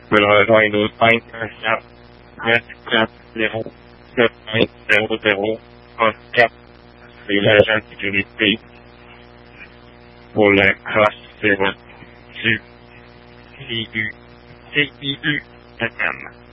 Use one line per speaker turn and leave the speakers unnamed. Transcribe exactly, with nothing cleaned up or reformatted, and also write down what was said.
Will join those pointers up. Red cap zero. Set point zero zero. On cap. Relation security. Bullet class zero. Two. C U. C E U. M.